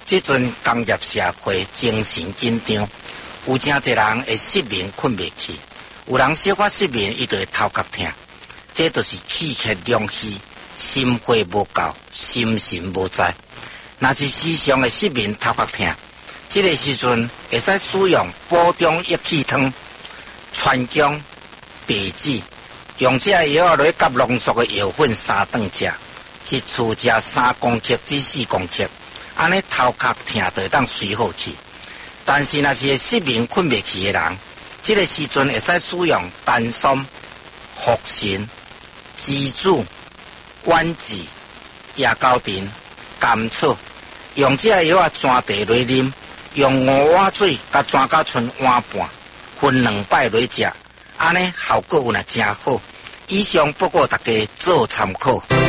即阵工业社会精神紧张，有真侪人会失眠困袂去，有人小可失眠伊就会头壳痛，这就是气血两虚，心火无够，心神无在。若是时常的失眠头壳痛，这个时阵会使使用补中益气汤、川芎、白芷，用这药落甲浓缩的药粉3顿食，一次食3公克至4公克，安尼头壳痛就会当随好去。但是若是失眠困袂去的人，这个时阵会使使用丹参、茯神、栀子、栾子、野高藤、甘草，用这药全茶落啉，用5碗水甲全甲剩碗半，分2摆落食，安尼效果有若真好。以上不过大家做参考。